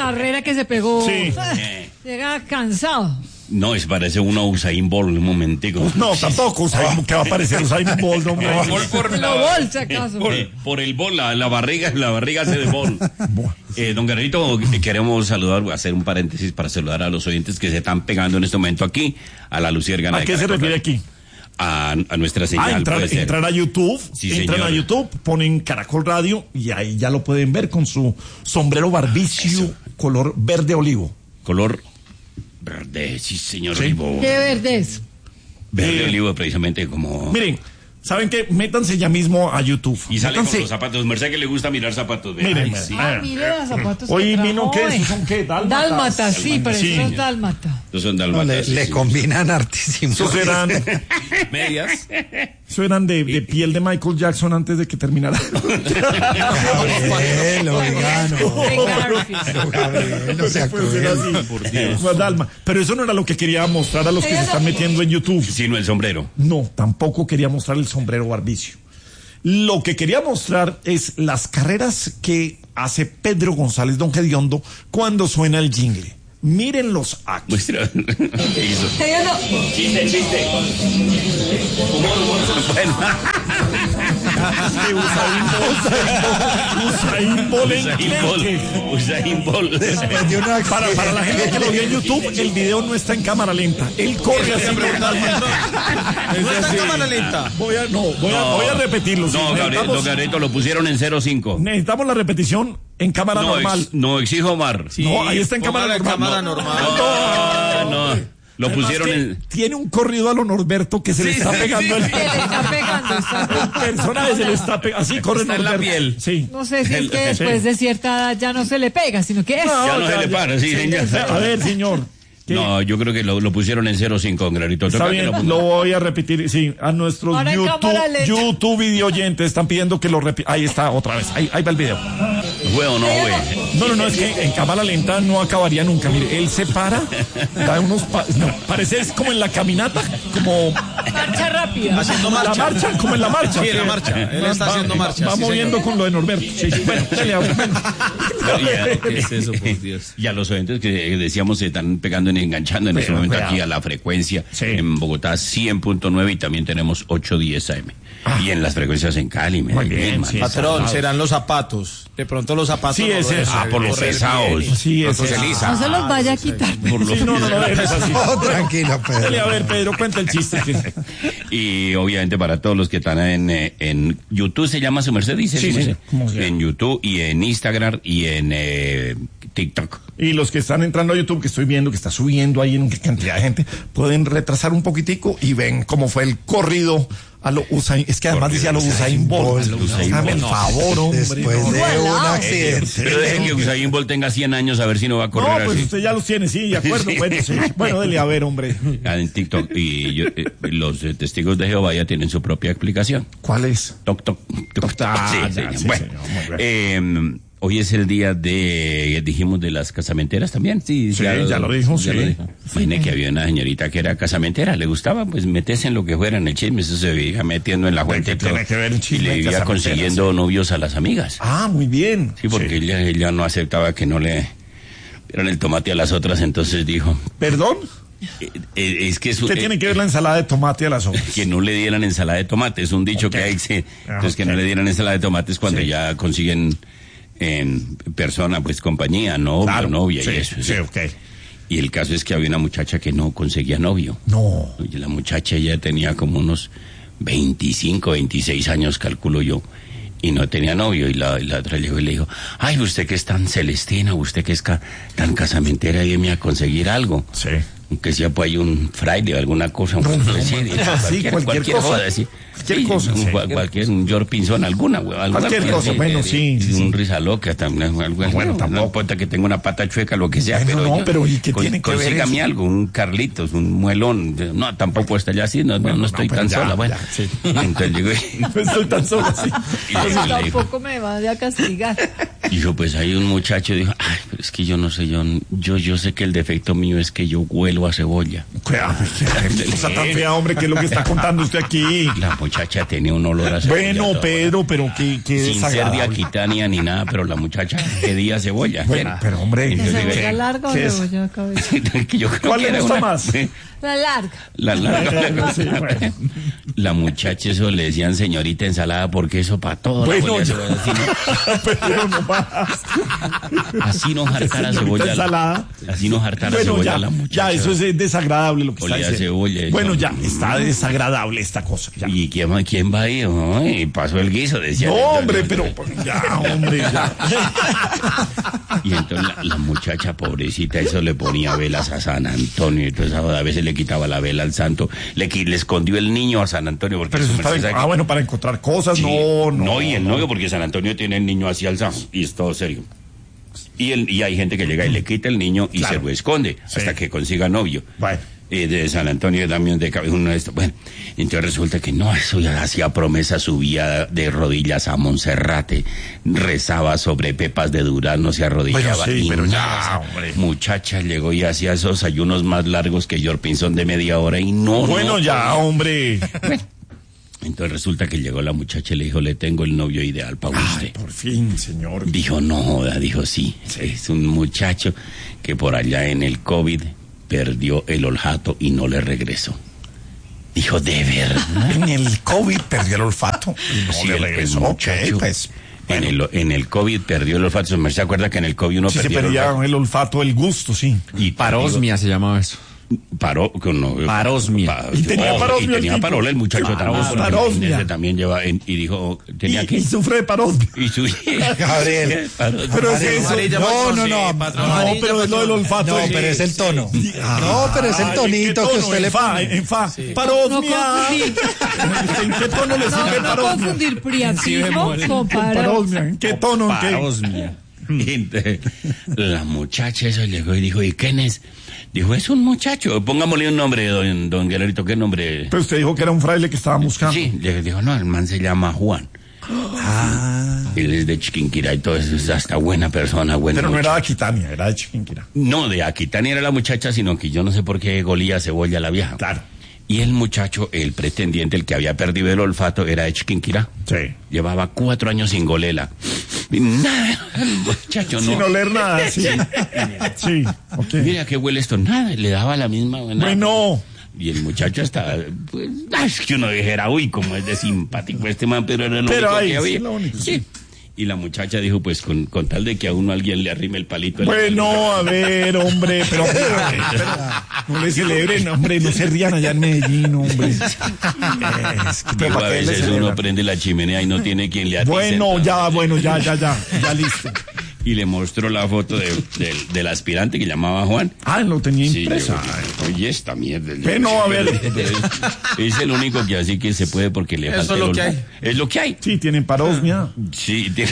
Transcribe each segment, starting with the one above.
carrera que se pegó. Sí. Llega cansado. No, parece uno Usain Bolt, un momentico. No, tampoco Usain, que va a aparecer Usain Bolt, hombre. Lo bolsa, acaso. Por el bol, la barriga hace de bol. Don Guerrerito, queremos saludar, hacer un paréntesis para saludar a los oyentes que se están pegando en este momento aquí, a la Luciérgana. ¿A qué se refiere aquí? A nuestra señal. Entrar a YouTube, sí, entran a YouTube, ponen Caracol Radio y ahí ya lo pueden ver con su sombrero barbicio color verde olivo. Color verde, sí señor, ¿Sí? olivo. ¿Qué verde es? Verde olivo, precisamente como... Miren, ¿saben qué? Métanse ya mismo a YouTube. Y sale Métanse. con los zapatos. Merced que le gusta mirar zapatos. Miren, sí. Mire los zapatos. Hoy que trajo vino, ¿qué? hoy. ¿Esos son qué? Dálmatas, sí, pero Sí. eso es dálmata. Estos son dalmatas. Le combinan hartísimo. Esos eran, Medias. eso eran de piel de Michael Jackson antes de que terminara. Gabriel, oiga, no. Gabriel, no sea Puede ser cruel. así. Por Dios. Pues, Dalma. Pero eso no era lo que quería mostrar a los que se están metiendo en YouTube. Sino el sombrero. No, tampoco quería mostrar el sombrero barbicio. Lo que quería mostrar es las carreras que hace Pedro González Don Gediondo cuando suena el jingle. Mírenlos aquí. Muestra. ¿Qué hizo? Ella no- Chiste. Bueno. Usain Bolt enclenque. Usain Bolt. Después de un accidente. Para la gente que lo vio en YouTube, el video no está en cámara lenta. Él corre así. No está en cámara lenta. Voy a repetirlo. No, Necesitamos- Gabrielito, lo pusieron en 0.5. Necesitamos la repetición en cámara normal. No, exijo Omar. No, ahí está en Póngala cámara en normal. cámara normal. No. Lo Además pusieron que en... tiene un corrido a lo Norberto que se le está pegando Se le está pegando. el personaje se le está pegando. Así corre Está en la Norberto. piel. Sí. No sé si es que después de cierta edad ya no se le pega, sino que es. Ya no se le para, sí, señor. A ver, señor. ¿qué? No, yo creo que lo pusieron en 0.5, Gabrielito. Está Toca que bien, lo ponga. lo voy a repetir. Sí, a nuestros Ahora en cámara lenta. YouTube video oyentes están pidiendo que lo repita. Ahí está, otra vez. Ahí va el video. ¿Fue o no, güey? No, es que en cámara lenta no acabaría nunca. Mire, él se para, da unos parece es como en la caminata, como Marcha rápida. Haciendo marcha. la marcha, como en la marcha. Sí, en la marcha. Él está haciendo marcha. Va sí, moviendo señor. con lo de Norberto. Sí, bueno, dale, bueno. ¿Qué es eso, por Dios? Y a los oyentes que decíamos se están pegando y enganchando en este momento cuidado. aquí a la frecuencia Sí. en Bogotá 100.9 y también tenemos 810 AM. Y en las frecuencias en Cali, bien, sí. Patrón, serán los zapatos. De pronto los zapatos. Sí, no ese lo es. dejan por los correr pesados. bien. Sí, ese Entonces, es. Elisa. No se los vaya a quitar. Por los- Sí, no, es así. No, tranquilo, Dale, Pedro. a ver, Pedro, cuenta el chiste. Y obviamente para todos los que están en YouTube, se llama su merced, dice. Sí, su sí, merced. ¿cómo se llama? En YouTube y en Instagram y en TikTok. Y los que están entrando a YouTube, que estoy viendo que está subiendo ahí en cantidad de gente, pueden retrasar un poquitico y ven cómo fue el corrido a lo Usain. Es que además decía a lo Usain Bolt. Usain Hágame el Bolt. favor, hombre. Después no. de un accidente. Pero dejen que Usain Bolt tenga 100 años a ver si no va a correr No, pues así. usted ya los tiene, sí, de acuerdo. Bueno, sí. Bueno, dele a ver, hombre. En TikTok. Y los testigos de Jehová ya tienen su propia explicación. ¿Cuál es? Toc, toc, toc. Ah, Sí, ya, sí, sí, bueno, señor, muy hoy es el día dijimos de las casamenteras también. Sí, ya lo dijo, sí. Imagine que había una señorita que era casamentera, le gustaba pues meterse en lo que fuera en el chisme, eso se iba metiendo en la fuente y todo. tiene que ver el Y chisme le de iba casamenteras, consiguiendo novios a las amigas. Ah, muy bien. Sí, porque ella no aceptaba que no le dieran el tomate a las otras, entonces dijo, ¿Perdón? es que Usted tiene que ver la ensalada de tomate a las hojas. que no le dieran ensalada de tomate, es un dicho que hay, sí. Entonces que no le dieran ensalada de tomates cuando ya consiguen en persona, pues compañía, novio, Claro, novia sí, y eso. sí, ok. Y el caso es que había una muchacha que no conseguía novio. No. Y la muchacha ya tenía como unos 25, 26 años, calculo yo, y no tenía novio. Y la otra llegó y le dijo, ay, usted que es tan celestina, usted que es tan casamentera, ayúdeme a conseguir algo. Sí. Aunque sea pues hay un fraile o alguna cosa, cualquier cosa. joda, sí. Cualquier cosa, sí. Cualquier, un George Pinzón, alguna Cualquier cosa, bueno, sí. Un risa loca también, bueno, tampoco. no importa que tenga una pata chueca, lo que sea, Bueno, pero no, pero ¿y qué tiene que ver consígame eso? algo, un Carlitos, un muelón, no, tampoco está ya así, no estoy pero tan ya, sola, bueno. ya, sí. Entonces llegó No estoy tan solo así. y le dijo, Tampoco me va a castigar. y yo, pues ahí un muchacho dijo, ay, pero es que yo no sé, yo sé que el defecto mío es que yo huelo a cebolla. Qué cosa tan fea, hombre, que es lo que está contando usted aquí. La muchacha tenía un olor a cebolla. Bueno, toda. Pedro, pero qué Sin ser de desagradable. Aquitania ni nada, pero la muchacha pedía cebolla. Bueno, pero hombre, Entonces, ¿La digo, cebolla larga o ¿qué es? cebolla cabeza? que yo creo ¿cuál que le era gusta una- más? La larga. La larga. Sí, bueno. La muchacha, eso le decían señorita ensalada porque eso para todo. Bueno, así, Pero no más. así no hartara Señorita cebolla. ensalada. Así no hartara Bueno, cebolla ya, la muchacha. ya, eso es desagradable lo que está Olía a diciendo. cebolla, Bueno, eso. ya, está desagradable esta cosa. Ya. ¿Y quién va ahí? Ay, pasó el guiso, decía. No, hombre, pero ya, hombre, ya. Y entonces la muchacha pobrecita, eso le ponía velas a San Antonio, y entonces a veces le quitaba la vela al santo, le escondió el niño a San Antonio, porque Pero eso su está merced bien. sabe que- Bueno, para encontrar cosas, Sí. no. Y el novio, porque San Antonio tiene el niño así alzado, y es todo serio. Y hay gente que llega y le quita el niño y Claro. se lo esconde Sí. hasta que consiga novio. Bueno. De San Antonio también de uno de estos. Bueno, entonces resulta que no, eso ya hacía promesa, subía de rodillas a Monserrate, rezaba sobre pepas de durazno, se arrodillaba. Bueno, sí, y pero ya, nada, hombre. muchacha llegó y hacía esos ayunos más largos que George Pinzón de media hora y no. Bueno, no ya, podía. hombre. Entonces resulta que llegó la muchacha y le dijo, le tengo el novio ideal para Ay, usted. por fin, señor. Dijo, no joda, dijo, sí, es un muchacho que por allá en el COVID perdió el olfato y no le regresó. Dijo, ¿de verdad? En el COVID perdió el olfato y no Sí, le el regresó. Ok, muchacho. pues. En el COVID perdió el olfato. ¿Se acuerda que en el COVID uno Sí, se perdió el perdía olfato? el olfato, el gusto, sí. Y Parosmia se llamaba eso. paró con Parosmia. Y tenía parosmia y el tenía tipo. parola el muchacho Claro, también. porque parosmia. ese también lleva y dijo tenía que Y sufre de parosmia. y su Gabriel. Parosmia. Pero es eso. No, pero es lo del olfato. No, pero es el tono. No, pero es el Ay, tonito ¿en qué que tono? usted le En fa, pone. en fa. No Parosmia. confundir. ¿En qué tono le sirve No parosmia? confundir priapismo con paro. Parosmia. ¿En qué tono? ¿En qué? Parosmia. Entonces, la muchacha eso llegó y dijo, ¿y quién es? Dijo, es un muchacho, pongámosle un nombre, don Guerrerito, ¿qué nombre? Pero usted dijo que era un fraile que estaba buscando. Sí, le dijo, no, el man se llama Juan. Él es de Chiquinquirá y todo eso, es hasta buena persona, buena Pero no era de muchacha. Aquitania, era de Chiquinquirá. No, de Aquitania era la muchacha, sino que yo no sé por qué golía cebolla la vieja. Claro. Y el muchacho, el pretendiente, el que había perdido el olfato, era de Chiquinquirá. Sí. Llevaba 4 años sin golela. Y nada, el muchacho no. Sin oler nada, sí. Sí, ok. Mira que huele esto, nada, le daba la misma. Bueno. Y el muchacho estaba, pues, es que uno dijera, uy, como es de simpático este man, pero era lo Pero único ahí, que había. sí, lo único, Sí. Y la muchacha dijo, pues, con tal de que a uno alguien le arrime el palito. Bueno, a ver, hombre, pero no le celebren, hombre, no se rían allá en Medellín, hombre. Es que, pero Digo, a ¿para qué le veces uno celebran? prende la chimenea y no tiene quien le atice. Bueno, ya, ya listo. Y le mostró la foto del aspirante que llamaba Juan. Ah, lo tenía Sí, impresa. oye, esta mierda. Bueno, a ver. Pero es el único que así que se puede porque le Eso falta es lo el que olfato. hay. Es lo que hay. Sí, tienen parosmia. Sí, tiene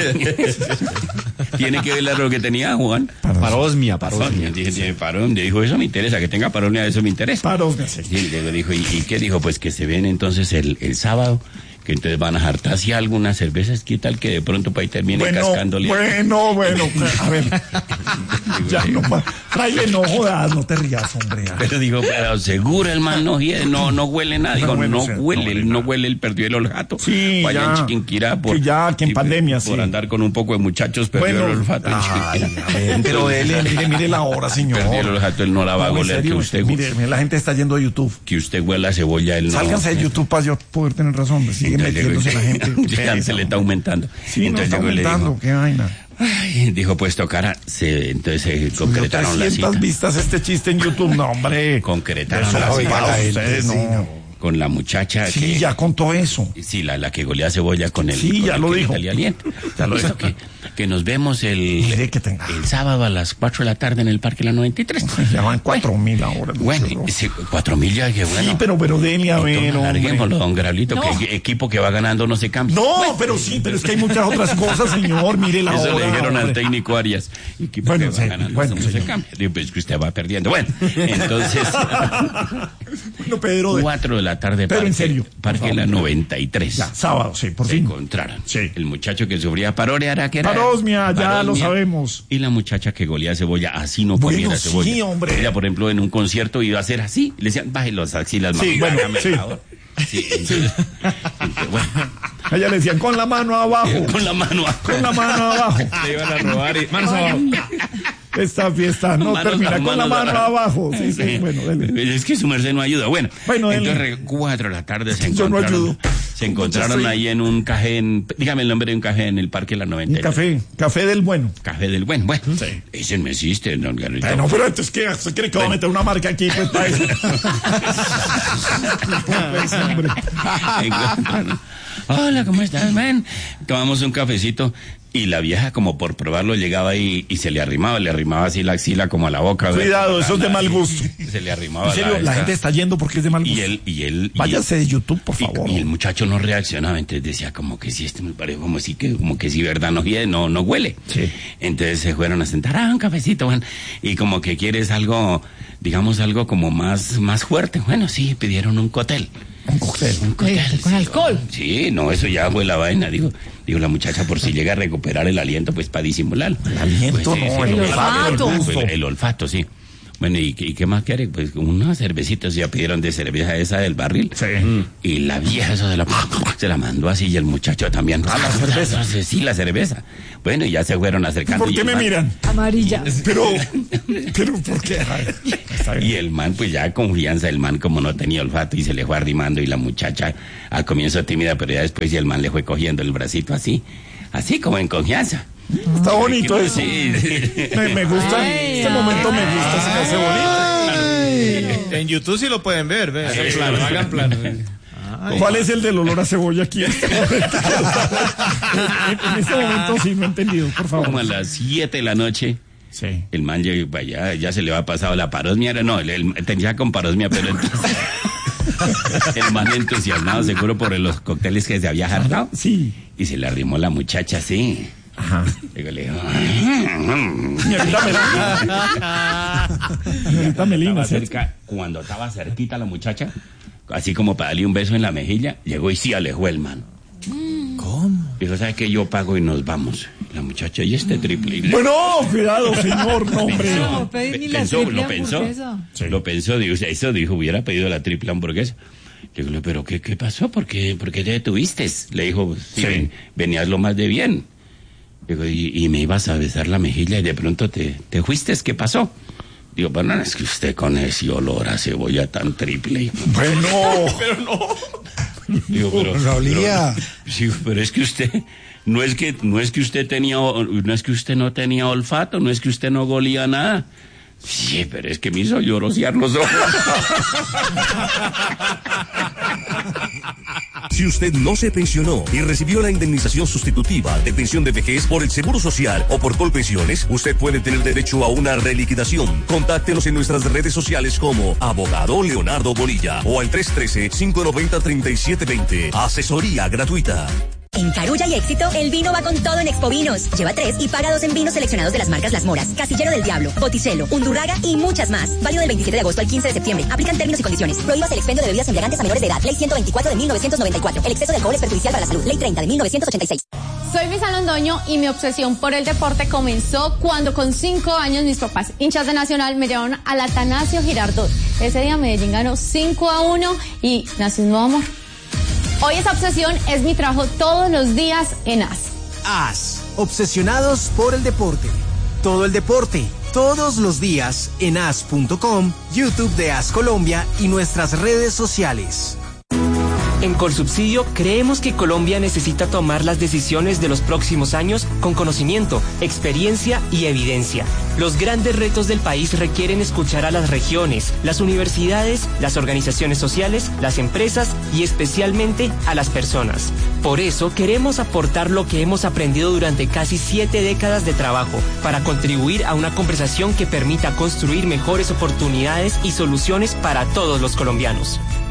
tiene que ver lo que tenía Juan. Parosmia. Dije, tiene parón. Dijo, eso me interesa, que tenga parón, eso me interesa. Parosmia, sí. Y luego dijo, ¿y qué dijo? Pues que se ven entonces el sábado, que entonces van a jartarse algunas cervezas, ¿qué tal que de pronto para ahí termine cascándole? Bueno, a ver. Ya no más. Fraile, no jodas, no te rías, hombre. Pero digo, pero seguro el man no huele nada. Digo, bueno, no sí, huele, no huele él perdió el olfato. Sí, Vaya ya. en Chiquinquirá Que ya, que en y pandemia, por sí. andar con un poco de muchachos perdió el olfato en ay, Chiquinquirá. a ver, pero él, mire la hora, señor. Perdió el olfato, él no la va a No, en goler, serio, que usted, mire, la gente está yendo a YouTube. que usted huela cebolla, él no. Sálganse de YouTube para yo poder tener razón. Sigue Entonces, metiéndose la gente. ya se le está aumentando. Sí, no Entonces está llegó y le dijo, aumentando, qué vaina. ay, dijo, pues tocará. Entonces se Subió concretaron la 300 cita. vistas este chiste en YouTube. No, hombre. Concretaron Eso la para cita ustedes, no. con la muchacha Sí, que... ya contó eso. Sí, la que golea cebolla con el... Sí, con ya el lo que dijo. le salía aliento. Ya lo dijo. Que nos vemos Mire que tenga. el sábado a las 4 de la tarde en el Parque La 93. Ya van 4.000 ahora. Bueno, No. 4.000 ya, que bueno. Sí, pero dele a ver, Entonces, hombre. larguémoslo, don Grablito, No. que equipo que va ganando no se cambia. No, pero sí, pero es que hay muchas otras cosas, señor. Mire la Eso hora. le dijeron al hombre. técnico Arias. Equipo Bueno, que va sí, ganando bueno, no se señor. cambia. Digo, pues que usted va perdiendo. Bueno, entonces... Bueno, Pedro. 4 de la tarde, Pero en serio, Parque La 93. Ya, sábado, sí, por Se fin. encontraron. Sí. El muchacho que sufría parorea, que era. Parosmia, ya lo sabemos. Y la muchacha que golía cebolla, así no Bueno, comiera sí, cebolla. hombre. Ella, por ejemplo, en un concierto iba a hacer así. Le decían, baje las axilas, Sí, mamá, bueno, hágame el sí. favor. Sí, entonces, bueno, A ella le decían con la mano abajo. con la mano Con la mano abajo. Le iban a robar y... Manos abajo. Esta fiesta no Manos termina con la mano abajo. Sí, sí, Sí. bueno, dele. Es que su merced no ayuda. Bueno, Bueno, dele. entonces 4 de la tarde se Yo no encontraron. ayudo. Se encontraron Yo soy- ahí en un café, dígame el nombre de un café en el Parque La Un 93. café del bueno. Café del Buen. Bueno, Sí. ese no existe, don Garrito. Bueno, pero entonces, ¿qué? ¿Usted cree que va a meter una marca aquí? Pues para eso. Pues, hombre. Encontraron. Hola, ¿cómo estás, man? Tomamos un cafecito y la vieja, como por probarlo, llegaba ahí y se le arrimaba así la axila como a la boca. Cuidado, eso es de mal gusto. Se le arrimaba En serio, la gente está yendo porque es de mal gusto. y él Váyase de YouTube, por y- favor. Y el muchacho no reaccionaba, entonces decía como que si me parece como que si verdad no huele. Sí. Entonces se fueron a sentar, un cafecito, Juan, y como que quieres algo, digamos algo como más fuerte. Bueno, sí, pidieron un cóctel. Un cóctel. Un cóctel. Con sí, alcohol. Sí, no, eso ya fue la vaina, digo la muchacha por si llega a recuperar el aliento, pues para disimularlo. El aliento, Pues, no, el olfato. El olfato, sí. Bueno, ¿y qué más quiere? Pues unas cervecitas, ya pidieron de cerveza esa del barril. Sí. Y la vieja esa se la mandó así y el muchacho también. ¿A la cerveza? Sí, la cerveza. Bueno, y ya se fueron acercando. ¿Por y qué el me man- miran? Amarilla. Pero, ¿por qué? Ay, está bien. Y el man, pues ya confianza, el man como no tenía olfato y se le fue arrimando y la muchacha al comienzo tímida, pero ya después y el man le fue cogiendo el bracito así como en confianza. Está bonito eso. Sí. Me gusta. Ay, Este momento me gusta, se me hace bonito. En YouTube sí lo pueden ver, ve. Sí, Plano, sí. hagan plano. ¿Cuál es el del olor a cebolla aquí? En este momento sí, no he entendido, por Como a favor. las 7 de la noche. Sí. El man ya se le va pasado la parosmia, no, él tenía con parosmia, pero entonces el man entusiasmado seguro por los cócteles que se había hartado. Sí. Y se le arrimó la muchacha así. Ajá. Luego le dijo, Señorita Melina. Señorita Melina, estaba ¿cierto? cerca, cuando estaba cerquita la muchacha, así como para darle un beso en la mejilla, llegó y sí alejó el man. ¿Cómo? Dijo, ¿sabes qué? Yo pago y nos vamos. La muchacha, y este triple. Y Bueno, cuidado, señor, no, hombre. No, pedí ni la triple lo pensó. hamburguesa. Sí. Lo pensó, dijo, hubiera pedido la triple hamburguesa. Le digo, pero ¿qué pasó? ¿Por qué te detuviste? Le dijo, sí. Venías lo más de bien. Digo, y me ibas a besar la mejilla y de pronto te fuiste, ¿qué pasó? Digo, pero no, es que usted con ese olor a cebolla tan triple. Bueno, pero no. Digo, No olía. Sí, pero es que usted, no es que usted no tenía olfato, no es que usted no golía nada. Sí, pero es que me hizo llorosear los ojos. Si usted no se pensionó y recibió la indemnización sustitutiva de pensión de vejez por el Seguro Social o por Colpensiones, usted puede tener derecho a una reliquidación. Contáctenos en nuestras redes sociales como Abogado Leonardo Bonilla o al 313-590-3720. Asesoría gratuita. En Carulla y Éxito, el vino va con todo en Expovinos. Lleva 3 y paga 2 en vinos seleccionados de las marcas Las Moras, Casillero del Diablo, Botticelo, Undurraga y muchas más. Válido del 27 de agosto al 15 de septiembre. Aplican términos y condiciones. Prohíbas el expendio de bebidas embriagantes a menores de edad. Ley 124 de 1994. El exceso de alcohol es perjudicial para la salud. Ley 30 de 1986. Soy Misa Londoño y mi obsesión por el deporte comenzó cuando con 5 años mis papás, hinchas de Nacional, me llevaron al Atanasio Girardot. Ese día Medellín ganó 5-1 y nació un nuevo amor. Hoy esa obsesión es mi trabajo todos los días en AS. AS, obsesionados por el deporte. Todo el deporte, todos los días en as.com, YouTube de AS Colombia y nuestras redes sociales. En Colsubsidio creemos que Colombia necesita tomar las decisiones de los próximos años con conocimiento, experiencia y evidencia. Los grandes retos del país requieren escuchar a las regiones, las universidades, las organizaciones sociales, las empresas y especialmente a las personas. Por eso queremos aportar lo que hemos aprendido durante casi 7 décadas de trabajo para contribuir a una conversación que permita construir mejores oportunidades y soluciones para todos los colombianos.